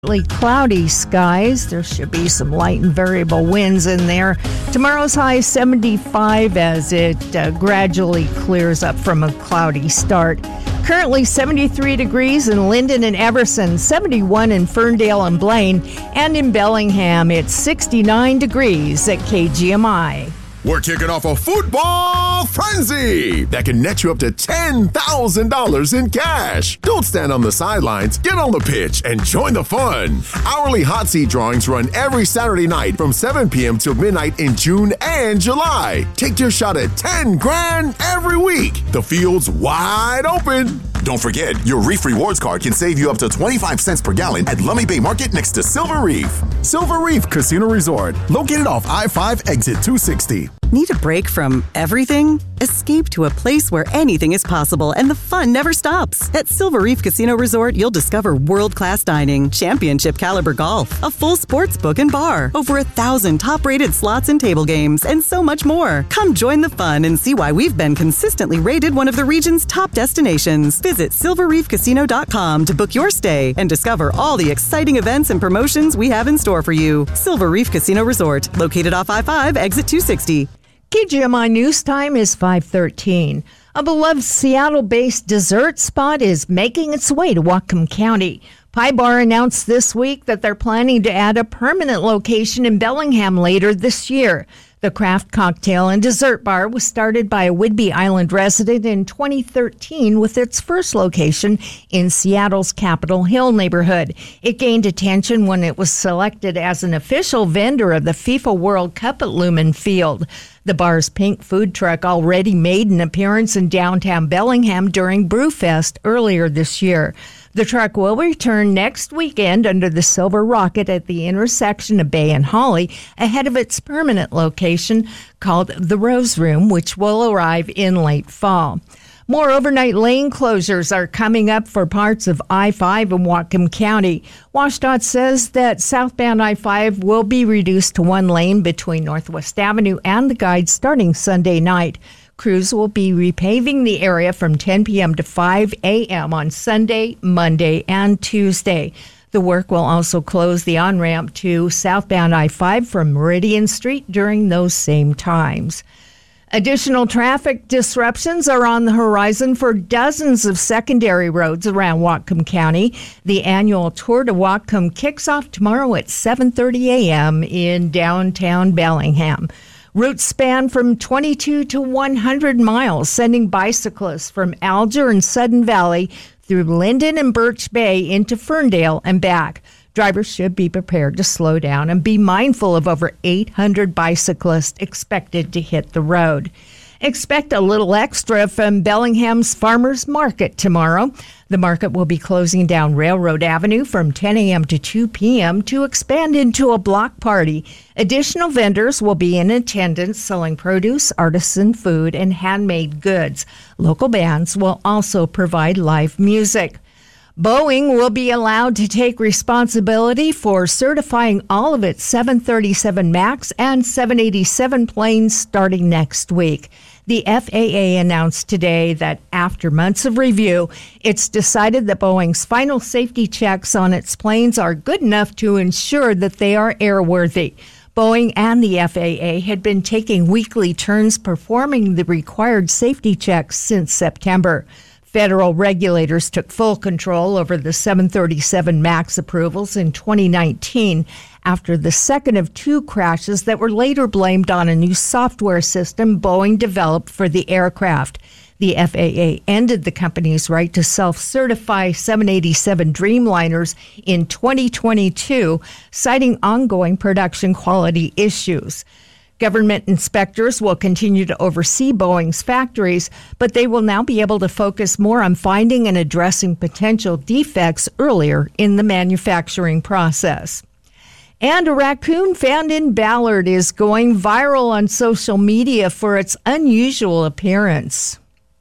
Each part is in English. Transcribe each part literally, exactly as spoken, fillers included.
Cloudy skies. There should be some light and variable winds in there. Tomorrow's high seventy-five as it uh, gradually clears up from a cloudy start. Currently seventy-three degrees in Linden and Everson, seventy-one in Ferndale and Blaine, and in Bellingham it's sixty-nine degrees at K G M I. We're kicking off a football frenzy that can net you up to ten thousand dollars in cash. Don't stand on the sidelines. Get on the pitch and join the fun. Hourly hot seat drawings run every Saturday night from seven p.m. till midnight in June and July. Take your shot at ten grand every week. The field's wide open. Don't forget, your Reef Rewards card can save you up to twenty-five cents per gallon at Lummi Bay Market next to Silver Reef. Silver Reef Casino Resort, located off I five exit two sixty. Need a break from everything? Escape to a place where anything is possible and the fun never stops. At Silver Reef Casino Resort, you'll discover world-class dining, championship caliber golf, a full sports book and bar, over a thousand top-rated slots and table games, and so much more. Come join the fun and see why we've been consistently rated one of the region's top destinations. Visit silver reef casino dot com to book your stay and discover all the exciting events and promotions we have in store for you. Silver Reef Casino Resort, located off I five, exit two sixty. K G M I News Time is five thirteen. A beloved Seattle-based dessert spot is making its way to Whatcom County. Pie Bar announced this week that they're planning to add a permanent location in Bellingham later this year. The craft cocktail and dessert bar was started by a Whidbey Island resident in twenty thirteen with its first location in Seattle's Capitol Hill neighborhood. It gained attention when it was selected as an official vendor of the FIFA World Cup at Lumen Field. The bar's pink food truck already made an appearance in downtown Bellingham during Brewfest earlier this year. The truck will return next weekend under the Silver Rocket at the intersection of Bay and Holly, ahead of its permanent location called the Rose Room, which will arrive in late fall. More overnight lane closures are coming up for parts of I five in Whatcom County. WashDOT says that southbound I five will be reduced to one lane between Northwest Avenue and the Guide starting Sunday night. Crews will be repaving the area from ten p.m. to five a.m. on Sunday, Monday, and Tuesday. The work will also close the on-ramp to southbound I five from Meridian Street during those same times. Additional traffic disruptions are on the horizon for dozens of secondary roads around Whatcom County. The annual Tour de Whatcom kicks off tomorrow at seven thirty a.m. in downtown Bellingham. Routes span from twenty-two to one hundred miles, sending bicyclists from Alger and Sudden Valley through Linden and Birch Bay into Ferndale and back. Drivers should be prepared to slow down and be mindful of over eight hundred bicyclists expected to hit the road. Expect a little extra from Bellingham's Farmers Market tomorrow. The market will be closing down Railroad Avenue from ten a.m. to two p.m. to expand into a block party. Additional vendors will be in attendance selling produce, artisan food, and handmade goods. Local bands will also provide live music. Boeing will be allowed to take responsibility for certifying all of its seven thirty-seven MAX and seven eighty-seven planes starting next week. The F A A announced today that after months of review, it's decided that Boeing's final safety checks on its planes are good enough to ensure that they are airworthy. Boeing and the F A A had been taking weekly turns performing the required safety checks since September. Federal regulators took full control over the seven thirty-seven MAX approvals in twenty nineteen after the second of two crashes that were later blamed on a new software system Boeing developed for the aircraft. The F A A ended the company's right to self-certify seven eighty-seven Dreamliners in twenty twenty-two, citing ongoing production quality issues. Government inspectors will continue to oversee Boeing's factories, but they will now be able to focus more on finding and addressing potential defects earlier in the manufacturing process. And a raccoon found in Ballard is going viral on social media for its unusual appearance.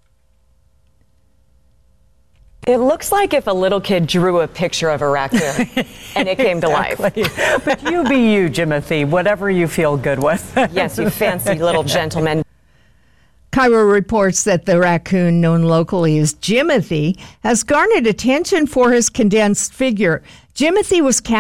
It looks like if a little kid drew a picture of a raccoon and it came exactly. to life. But you be you, Jimothy, whatever you feel good with. Yes, you fancy little gentleman. Cairo reports that the raccoon, known locally as Jimothy, has garnered attention for his condensed figure. Jimothy was captured